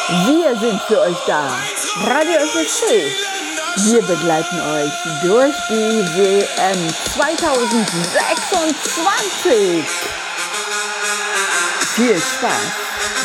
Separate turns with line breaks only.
Wir sind für euch da. Radio FSC. Wir begleiten euch durch die WM 2026. Viel Spaß.